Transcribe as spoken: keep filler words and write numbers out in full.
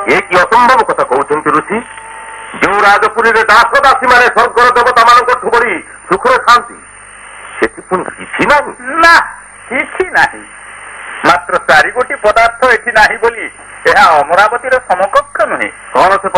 ଏ କି ଅସମ୍ଭବ କଥା କହୁଛନ୍ତି ଋଷି। ଯେଉଁ ରାଜପୁରୀରେ ଦାସ ଦାସୀମାନେ ସ୍ୱର୍ଗର ଦେବତାମାନଙ୍କଠୁ ବଳି ସୁଖରେ ଥାନ୍ତି ସେଠି ପୁଣି କିଛି ନାହିଁ? ନା, କିଛି ନାହିଁ। ମାତ୍ର ଚାରି ଗୋଟି ପଦାର୍ଥ ଏଠି ନାହିଁ ବୋଲି ଏହା ଅମରାବତୀର ସମକକ୍ଷ ନୁହେଁ। କଣ ସେ